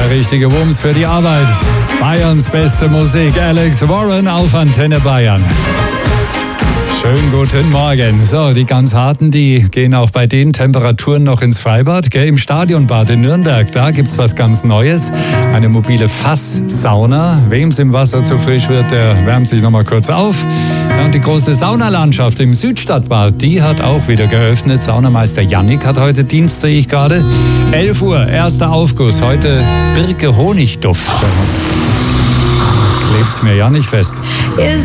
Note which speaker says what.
Speaker 1: Der richtige Wumms für die Arbeit. Bayerns beste Musik. Alex Warren auf Antenne Bayern. Schönen guten Morgen. So, die ganz Harten, die gehen auch bei den Temperaturen noch ins Freibad. Gell? Im Stadionbad in Nürnberg, da gibt's was ganz Neues. Eine mobile Fasssauna. Wem's im Wasser zu frisch wird, der wärmt sich nochmal kurz auf. Ja, und die große Saunalandschaft im Südstadtbad, die hat auch wieder geöffnet. Saunameister Jannik hat heute Dienst, sehe ich gerade. 11 Uhr, erster Aufguss. Heute Birke-Honigduft. Klebt's mir ja nicht fest.